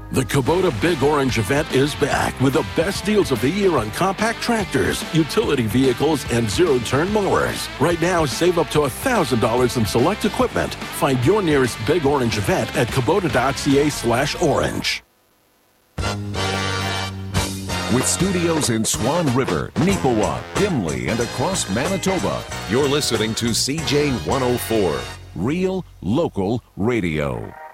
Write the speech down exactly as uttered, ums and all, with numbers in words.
The Kubota Big Orange event is back with the best deals of the year on compact tractors, utility vehicles, and zero-turn mowers. Right now, save up to one thousand dollars in select equipment. Find your nearest Big Orange event at Kubota.ca slash orange. With studios in Swan River, Neepawa, Gimli, and across Manitoba, you're listening to C J one oh four, Real Local Radio.